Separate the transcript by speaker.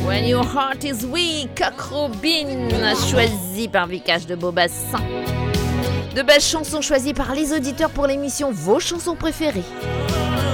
Speaker 1: When Your Heart Is Weak, Coq Robin, choisi par Vikash de Beaubassin. De belles chansons choisies par les auditeurs pour l'émission Vos chansons préférées.